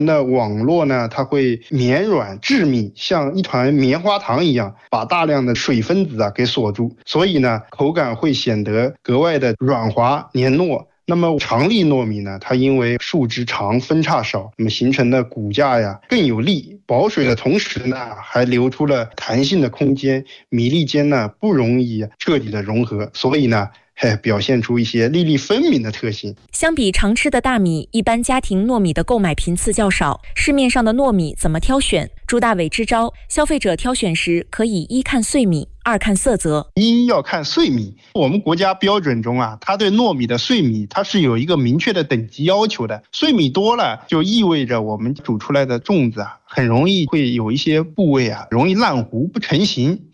那网络呢，它会绵软致密，像一团棉花糖一样，把大量的水分子给锁住，所以呢，口感会显得格外的软滑黏糯。那么长粒糯米呢，它因为树枝长分叉少，那么形成的骨架更有力，保水的同时呢，还留出了弹性的空间，米粒间呢不容易彻底的融合，所以呢表现出一些粒粒分明的特性。 相比常吃的大米，一般家庭糯米的购买频次较少，市面上的糯米怎么挑选？朱大伟支招，消费者挑选时可以一看碎米，二看色泽。 一要看碎米，我们国家标准中它对糯米的碎米它是有一个明确的等级要求的，碎米多了就意味着我们煮出来的粽子很容易会有一些部位容易烂糊不成形。